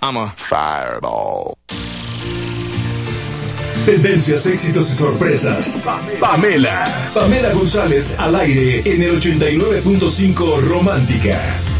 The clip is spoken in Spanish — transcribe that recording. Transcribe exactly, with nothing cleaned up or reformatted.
I'm a Fireball. Tendencias, éxitos y sorpresas. Pamela. Pamela González al aire en el ochenta y nueve punto cinco Romántica.